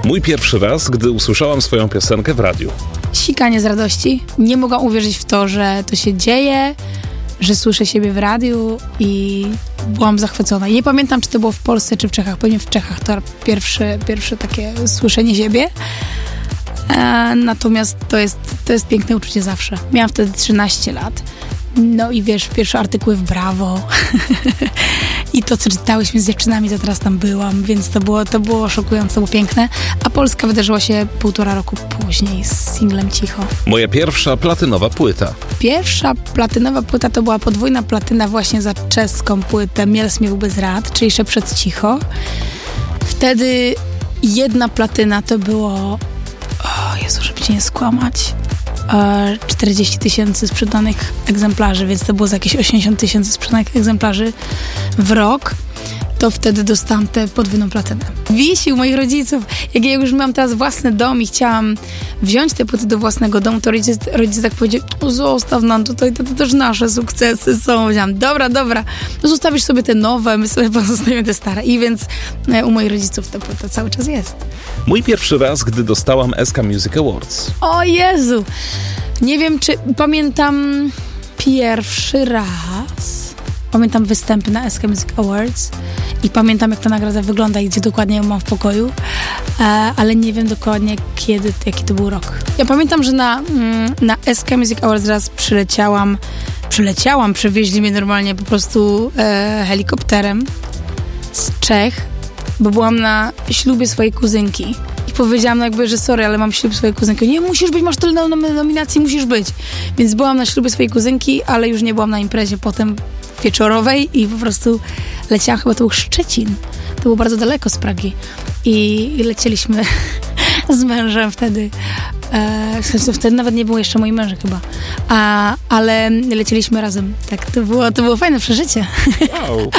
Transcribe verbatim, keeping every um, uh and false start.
Mój pierwszy raz, gdy usłyszałam swoją piosenkę w radiu. Sikanie z radości. Nie mogłam uwierzyć w to, że to się dzieje, że słyszę siebie w radiu i byłam zachwycona. I nie pamiętam, czy to było w Polsce, czy w Czechach. Pewnie w Czechach to pierwsze, pierwsze takie słyszenie siebie. E, natomiast to jest, to jest piękne uczucie zawsze. Miałam wtedy trzynaście lat. No i wiesz, pierwsze artykuły w Brawo. I to, co czytałyśmy z dziewczynami, to teraz tam byłam, więc to było, to było szokujące, to było piękne. A Polska wydarzyła się półtora roku później z singlem Cicho. Moja pierwsza platynowa płyta. Pierwsza platynowa płyta to była podwójna platyna właśnie za czeską płytę Miel Śmiechu bez rad, czyli Szeprzec Cicho. Wtedy jedna platyna to było, o Jezu, żeby cię nie skłamać, czterdzieści tysięcy sprzedanych egzemplarzy, więc to było za jakieś osiemdziesiąt tysięcy sprzedanych egzemplarzy w rok. To wtedy dostałam tę podwójną platynę. Wisi u moich rodziców. Jak ja już miałam teraz własny dom i chciałam wziąć te płyty do własnego domu, to rodzice, rodzice tak powiedzieli, o, zostaw nam tutaj, to, to też nasze sukcesy są. Powiedziałam, dobra, dobra, no zostawisz sobie te nowe, my sobie pozostawimy te stare. I więc u moich rodziców ta płyta cały czas jest. Mój pierwszy raz, gdy dostałam S K Music Awards. O Jezu! Nie wiem, czy pamiętam pierwszy raz. Pamiętam występy na S K Music Awards i pamiętam, jak ta nagroda wygląda i gdzie dokładnie ją mam w pokoju, e, ale nie wiem dokładnie, kiedy, jaki to był rok. Ja pamiętam, że na, mm, na S K Music Awards raz przyleciałam, przyleciałam, przewieźli mnie normalnie po prostu e, helikopterem z Czech, bo byłam na ślubie swojej kuzynki. I powiedziałam no jakby, że sorry, ale mam ślub swojej kuzynki. Nie, musisz być, masz tyle nom- nominacji, musisz być. Więc byłam na ślubie swojej kuzynki, ale już nie byłam na imprezie potem wieczorowej i po prostu leciałam, chyba to był Szczecin. To było bardzo daleko z Pragi. I, i lecieliśmy z mężem wtedy. E, wtedy nawet nie było jeszcze moim mężem chyba. A, ale lecieliśmy razem. Tak, to było, to było fajne przeżycie. Wow.